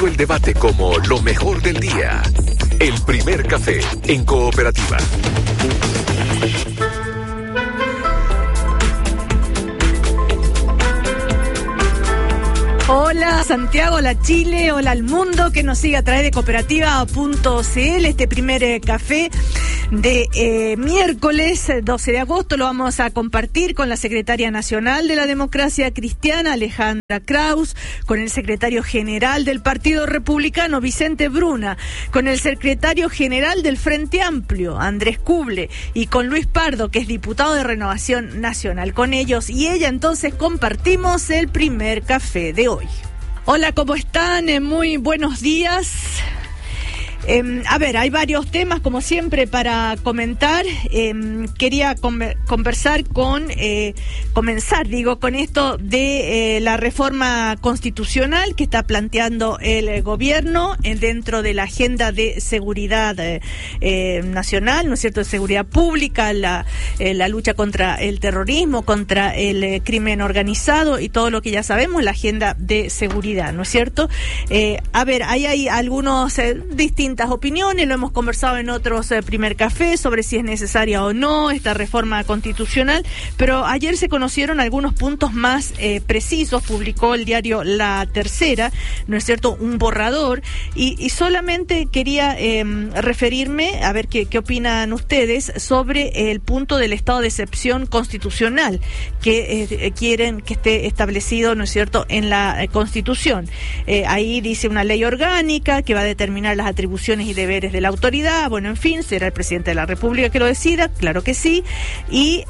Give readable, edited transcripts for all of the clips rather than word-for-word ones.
El debate como lo mejor del día. El primer café en Cooperativa. Hola Santiago, hola Chile, hola al mundo que nos sigue a través de cooperativa.cl. Este primer café de miércoles 12 de agosto lo vamos a compartir con la secretaria nacional de la Democracia Cristiana, Alejandra Kraus, con el secretario general del Partido Republicano, Vicente Bruna, con el secretario general del Frente Amplio, Andrés Cuble, y con Luis Pardo, que es diputado de Renovación Nacional. Con ellos y ella entonces compartimos el primer café de hoy. Hola, ¿cómo están? Muy buenos días. A ver, hay varios temas, como siempre, para comentar. Quería comenzar con esto de la reforma constitucional que está planteando el gobierno dentro de la agenda de seguridad nacional, ¿no es cierto?, de seguridad pública, la lucha contra el terrorismo, contra el crimen organizado y todo lo que ya sabemos, la agenda de seguridad, ¿no es cierto? A ver, ahí hay algunos distintos opiniones, lo hemos conversado en otros primer café sobre si es necesaria o no esta reforma constitucional, pero ayer se conocieron algunos puntos más precisos. Publicó el diario La Tercera, ¿no es cierto?, un borrador, y solamente quería referirme a ver qué opinan ustedes sobre el punto del estado de excepción constitucional que quieren que esté establecido, ¿no es cierto?, en la Constitución. Ahí dice una ley orgánica que va a determinar las atribuciones y deberes de la autoridad. Bueno, en fin, será el presidente de la República que lo decida, claro que sí, y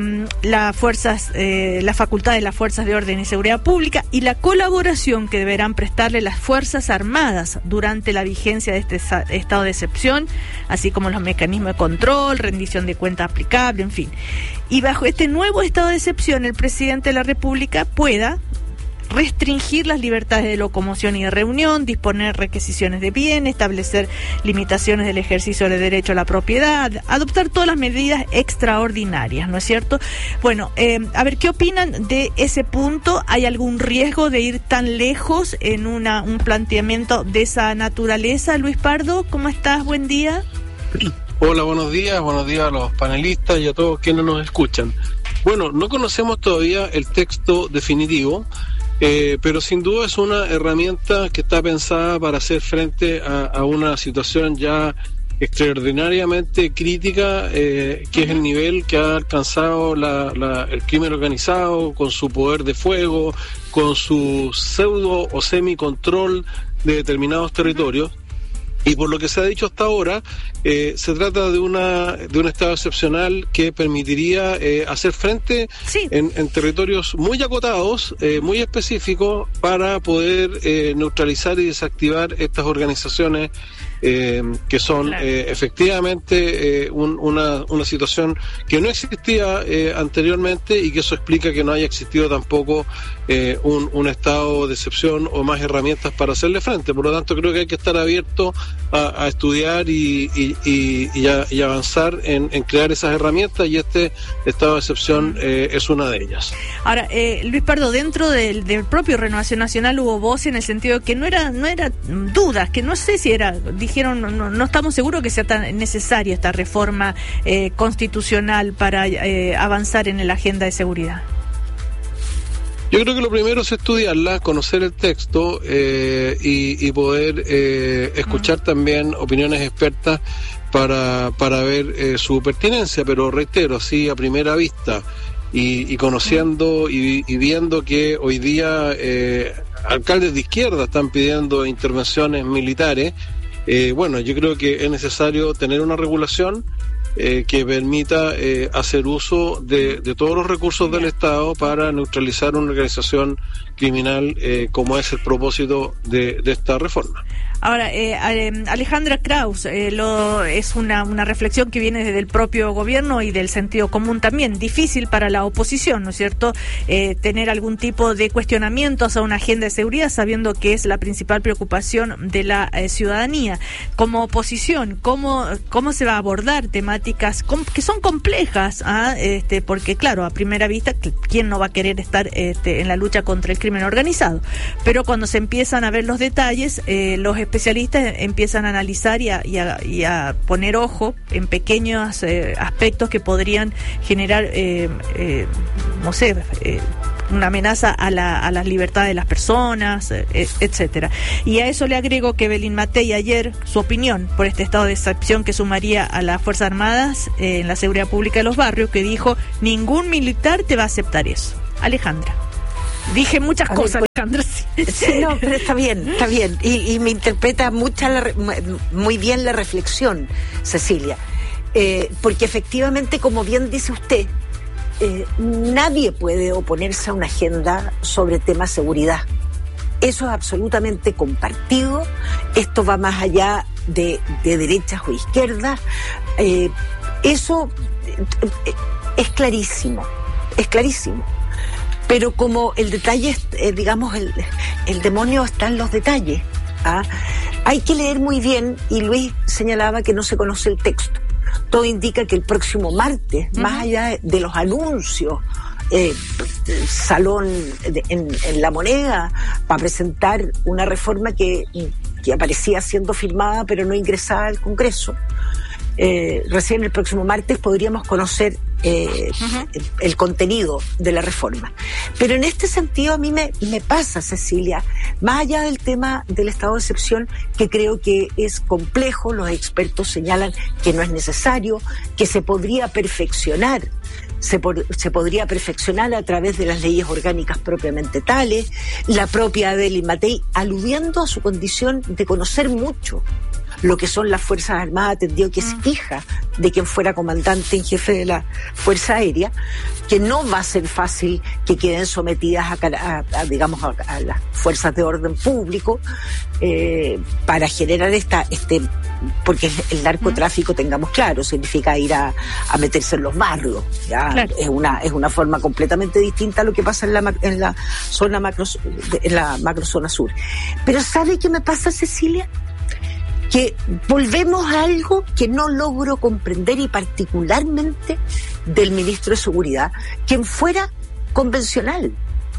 la facultad de las fuerzas de orden y seguridad pública y la colaboración que deberán prestarle las Fuerzas Armadas durante la vigencia de este estado de excepción, así como los mecanismos de control, rendición de cuentas aplicable, en fin. Y bajo este nuevo estado de excepción, el presidente de la República pueda restringir las libertades de locomoción y de reunión, disponer requisiciones de bien, establecer limitaciones del ejercicio del derecho a la propiedad, adoptar todas las medidas extraordinarias, ¿no es cierto? Bueno, a ver, ¿qué opinan de ese punto? ¿Hay algún riesgo de ir tan lejos en un planteamiento de esa naturaleza? Luis Pardo, ¿cómo estás? Buen día. Hola, buenos días a los panelistas y a todos quienes nos escuchan. Bueno, no conocemos todavía el texto definitivo, pero sin duda es una herramienta que está pensada para hacer frente a una situación ya extraordinariamente crítica, que es el nivel que ha alcanzado el crimen organizado, con su poder de fuego, con su pseudo o semi-control de determinados territorios. Y por lo que se ha dicho hasta ahora, se trata de un estado excepcional que permitiría hacer frente en territorios muy acotados, muy específicos, para poder neutralizar y desactivar estas organizaciones que son efectivamente una situación que no existía anteriormente, y que eso explica que no haya existido tampoco un estado de excepción o más herramientas para hacerle frente. Por lo tanto, creo que hay que estar abierto a estudiar y avanzar en crear esas herramientas, y este estado de excepción es una de ellas. Ahora, Luis Pardo, dentro del propio Renovación Nacional hubo voz en el sentido de que no era dudas, que no sé si dijeron, no estamos seguros que sea tan necesaria esta reforma constitucional para avanzar en la agenda de seguridad. Yo creo que lo primero es estudiarla, conocer el texto y poder escuchar también opiniones expertas para ver su pertinencia, pero reitero, así a primera vista y conociendo y viendo que hoy día alcaldes de izquierda están pidiendo intervenciones militares, bueno, yo creo que es necesario tener una regulación que permita hacer uso de todos los recursos del Estado para neutralizar una organización criminal, como es el propósito de esta reforma. Ahora, Alejandra Kraus, es una reflexión que viene desde el propio gobierno y del sentido común también. Difícil para la oposición, ¿no es cierto?, tener algún tipo de cuestionamientos a una agenda de seguridad, sabiendo que es la principal preocupación de la ciudadanía. Como oposición, ¿cómo se va a abordar temática problemáticas que son complejas, porque claro, a primera vista, ¿quién no va a querer estar en la lucha contra el crimen organizado? Pero cuando se empiezan a ver los detalles, los especialistas empiezan a analizar y a poner ojo en pequeños aspectos que podrían generar, una amenaza a las libertades de las personas, etcétera. Y a eso le agrego que Evelyn Matei ayer, su opinión por este estado de excepción que sumaría a las Fuerzas Armadas en la seguridad pública de los barrios, que dijo: ningún militar te va a aceptar eso. Alejandra. Dije muchas cosas, Alejandra. Sí, no, pero está bien. Y me interpreta muy bien la reflexión, Cecilia. Porque efectivamente, como bien dice usted, nadie puede oponerse a una agenda sobre temas de seguridad. Eso es absolutamente compartido. Esto va más allá de derechas o izquierdas. Eso es clarísimo. Pero como el detalle, el demonio está en los detalles. Hay que leer muy bien, y Luis señalaba que no se conoce el texto. Todo indica que el próximo martes, más allá de los anuncios, salón en La Moneda, para presentar una reforma que aparecía siendo firmada pero no ingresada al Congreso. Recién el próximo martes podríamos conocer el contenido de la reforma. Pero en este sentido a mí me pasa, Cecilia, más allá del tema del estado de excepción, que creo que es complejo, los expertos señalan que no es necesario, que se podría perfeccionar. Se podría perfeccionar a través de las leyes orgánicas propiamente tales. La propia Evelyn Matei, aludiendo a su condición de conocer mucho lo que son las Fuerzas Armadas, atendió que es hija de quien fuera comandante en jefe de la Fuerza Aérea, que no va a ser fácil que queden sometidas a las fuerzas de orden público, para generar porque el narcotráfico, tengamos claro, significa ir a meterse en los barrios, ¿ya? Claro. Es una forma completamente distinta a lo que pasa en la macrozona sur. Pero ¿sabe qué me pasa, Cecilia? Que volvemos a algo que no logro comprender, y particularmente del ministro de Seguridad, quien fuera convencional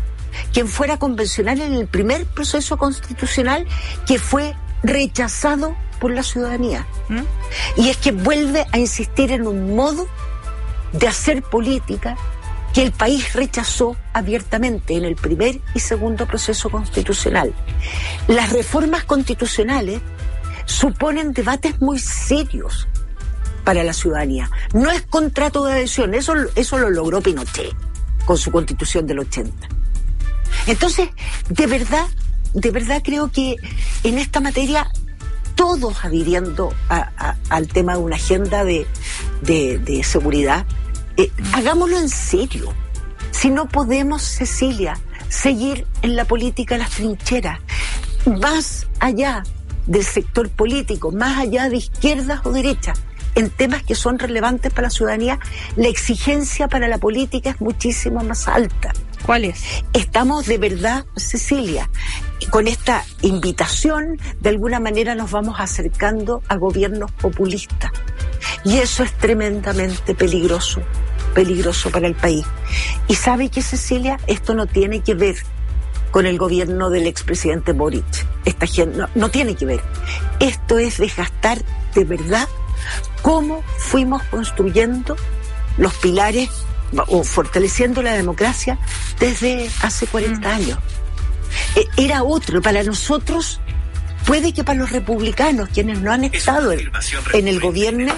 en el primer proceso constitucional, que fue rechazado por la ciudadanía. Y es que vuelve a insistir en un modo de hacer política que el país rechazó abiertamente en el primer y segundo proceso constitucional. Las reformas constitucionales suponen debates muy serios para la ciudadanía. No es contrato de adhesión, eso lo logró Pinochet con su Constitución del 80. Entonces, de verdad creo que en esta materia, todos adhiriendo al tema de una agenda de seguridad, hagámoslo en serio. Si no podemos, Cecilia, seguir en la política de las trincheras, más allá del sector político, más allá de izquierdas o derechas, en temas que son relevantes para la ciudadanía, la exigencia para la política es muchísimo más alta. ¿Cuál es? Estamos de verdad, Cecilia, con esta invitación, de alguna manera nos vamos acercando a gobiernos populistas. Y eso es tremendamente peligroso para el país. Y ¿sabe qué, Cecilia? Esto no tiene que ver con el gobierno del expresidente Boric. Esta gente no tiene que ver. Esto es desgastar de verdad cómo fuimos construyendo los pilares o fortaleciendo la democracia desde hace 40 años. Era otro. Para nosotros, puede que para los republicanos, quienes no han estado en el gobierno,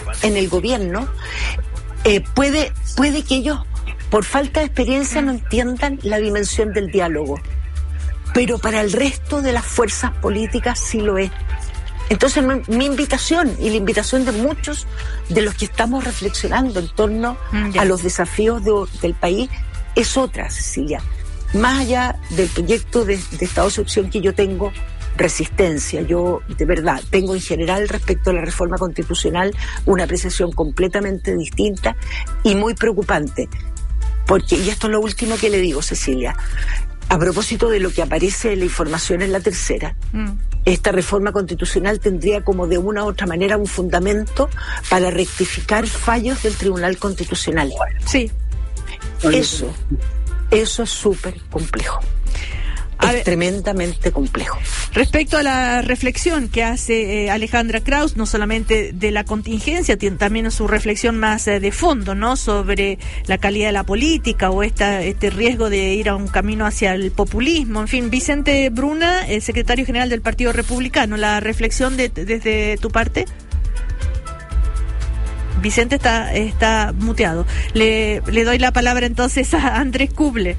puede que ellos, por falta de experiencia, no entiendan la dimensión del diálogo. Pero para el resto de las fuerzas políticas sí lo es. Entonces mi invitación, y la invitación de muchos de los que estamos reflexionando en torno a los desafíos del país, es otra, Cecilia. Más allá del proyecto de estado de excepción que yo tengo, resistencia, yo de verdad tengo en general respecto a la reforma constitucional una apreciación completamente distinta y muy preocupante. Porque, y esto es lo último que le digo, Cecilia, a propósito de lo que aparece en la información en la tercera, esta reforma constitucional tendría como de una u otra manera un fundamento para rectificar fallos del Tribunal Constitucional. Sí. Eso es súper complejo. Es tremendamente complejo. Respecto a la reflexión que hace Alejandra Krauss, no solamente de la contingencia, tiene también su reflexión más de fondo, ¿no? Sobre la calidad de la política o este riesgo de ir a un camino hacia el populismo. En fin, Vicente Bruna, el secretario general del Partido Republicano, la reflexión desde tu parte. Vicente está muteado. Le doy la palabra entonces a Andrés Kuble.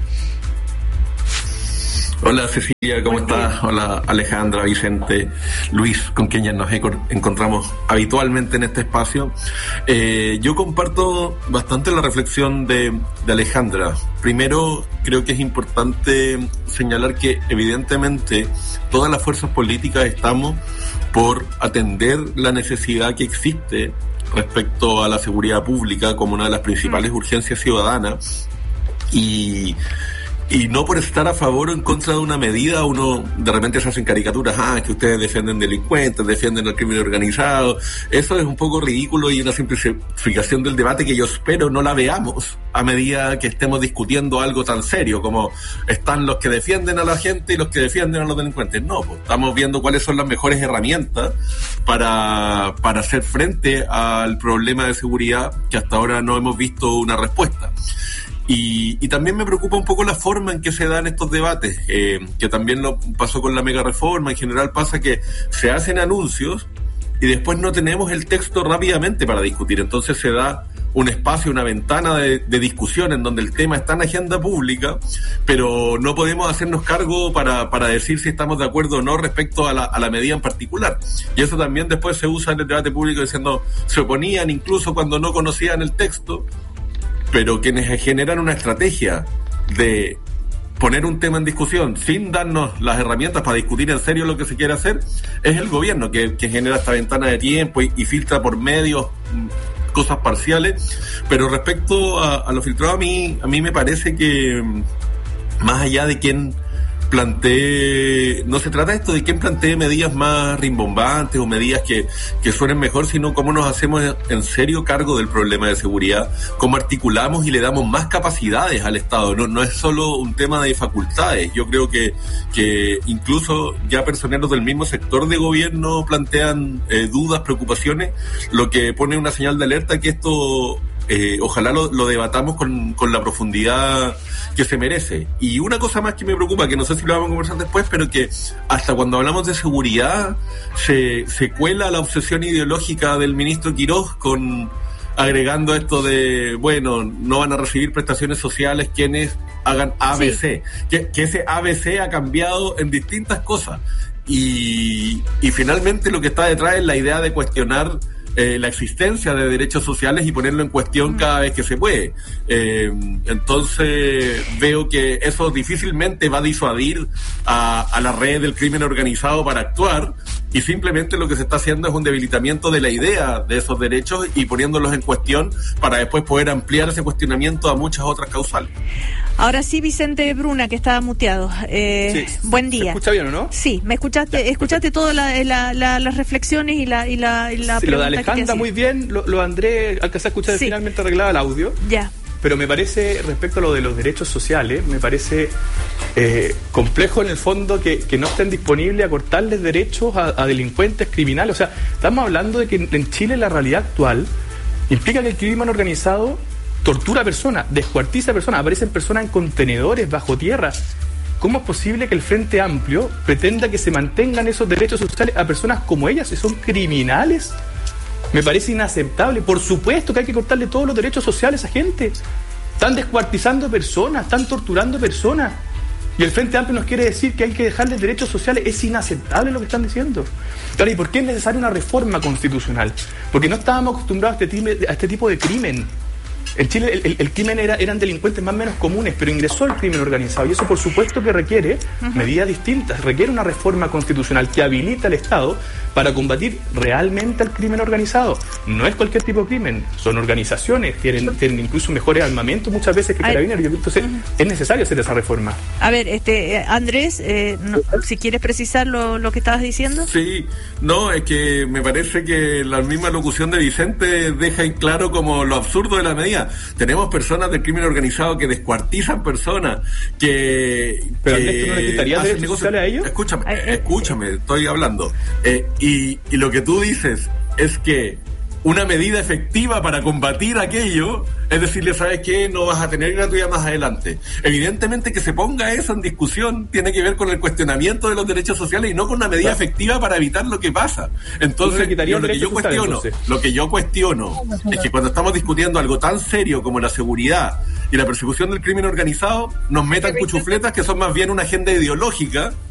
Hola Cecilia, ¿cómo estás? Hola Alejandra, Vicente, Luis, con quien ya nos encontramos habitualmente en este espacio. Yo comparto bastante la reflexión de Alejandra. Primero, creo que es importante señalar que evidentemente todas las fuerzas políticas estamos por atender la necesidad que existe respecto a la seguridad pública como una de las principales urgencias ciudadanas y no por estar a favor o en contra de una medida uno de repente se hacen caricaturas, que ustedes defienden delincuentes, defienden el crimen organizado. Eso es un poco ridículo y una simplificación del debate que yo espero no la veamos a medida que estemos discutiendo algo tan serio como están los que defienden a la gente y los que defienden a los delincuentes. No, pues estamos viendo cuáles son las mejores herramientas para hacer frente al problema de seguridad que hasta ahora no hemos visto una respuesta. Y también me preocupa un poco la forma en que se dan estos debates, que también lo pasó con la mega reforma. En general pasa que se hacen anuncios y después no tenemos el texto rápidamente para discutir. Entonces se da un espacio, una ventana de discusión en donde el tema está en agenda pública, pero no podemos hacernos cargo para decir si estamos de acuerdo o no respecto a la medida en particular. Y eso también después se usa en el debate público diciendo, se oponían incluso cuando no conocían el texto. Pero quienes generan una estrategia de poner un tema en discusión sin darnos las herramientas para discutir en serio lo que se quiere hacer, es el gobierno que genera esta ventana de tiempo y filtra por medios cosas parciales. Pero respecto a lo filtrado, a mí me parece que más allá de quién plantee, no se trata esto de quién plantee medidas más rimbombantes o medidas que suenen mejor, sino cómo nos hacemos en serio cargo del problema de seguridad, cómo articulamos y le damos más capacidades al Estado. No es solo un tema de facultades. Yo creo que incluso ya personeros del mismo sector de gobierno plantean dudas, preocupaciones, lo que pone una señal de alerta que esto ojalá lo debatamos con la profundidad que se merece. Y una cosa más que me preocupa, que no sé si lo vamos a conversar después, pero que hasta cuando hablamos de seguridad se cuela la obsesión ideológica del ministro Quirós con agregando esto de, bueno, no van a recibir prestaciones sociales quienes hagan ABC, sí. que ese ABC ha cambiado en distintas cosas y finalmente lo que está detrás es la idea de cuestionar la existencia de derechos sociales y ponerlo en cuestión cada vez que se puede. Entonces veo que eso difícilmente va a disuadir a la red del crimen organizado para actuar, y simplemente lo que se está haciendo es un debilitamiento de la idea de esos derechos y poniéndolos en cuestión para después poder ampliar ese cuestionamiento a muchas otras causales. Ahora sí, Vicente Bruna, que estaba muteado. Sí. Buen día. ¿Se escucha bien o no? Sí, me escuchaste todas las reflexiones y la pregunta. Lo de Alejandra muy bien, lo Andrés alcanzé a escuchar, sí. Finalmente arreglaba el audio. Ya. Pero me parece, respecto a lo de los derechos sociales, me parece complejo en el fondo que no estén disponibles a cortarles derechos a delincuentes, criminales. O sea, estamos hablando de que en Chile la realidad actual implica que el crimen organizado tortura a personas, descuartiza a personas, aparecen personas en contenedores bajo tierra. ¿Cómo es posible que el Frente Amplio pretenda que se mantengan esos derechos sociales a personas como ellas, si son criminales? Me parece inaceptable. Por supuesto que hay que cortarle todos los derechos sociales a gente. Están descuartizando personas, están torturando personas. Y el Frente Amplio nos quiere decir que hay que dejarles derechos sociales. Es inaceptable lo que están diciendo. Claro, ¿y por qué es necesaria una reforma constitucional? Porque no estábamos acostumbrados a este tipo de crimen. En Chile el crimen eran delincuentes más o menos comunes, pero ingresó el crimen organizado y eso por supuesto que requiere medidas distintas, requiere una reforma constitucional que habilita al Estado para combatir realmente al crimen organizado. No es cualquier tipo de crimen, son organizaciones, tienen incluso mejores armamentos muchas veces que Carabineros. Entonces es necesario hacer esa reforma. A ver, Andrés, si quieres precisar lo que estabas diciendo. Sí, no, es que me parece que la misma locución de Vicente deja en claro como lo absurdo de la medida. Tenemos personas del crimen organizado que descuartizan personas, ¿Pero Andrés, tú no le quitarías derechos sociales a ellos? Escúchame, estoy hablando. Y lo que tú dices es que una medida efectiva para combatir aquello es decirle, ¿sabes qué? No vas a tener gratuidad más adelante. Evidentemente que se ponga eso en discusión tiene que ver con el cuestionamiento de los derechos sociales y no con una medida efectiva para evitar lo que pasa. Entonces, lo que yo cuestiono es que cuando estamos discutiendo algo tan serio como la seguridad y la persecución del crimen organizado, nos metan cuchufletas que son más bien una agenda ideológica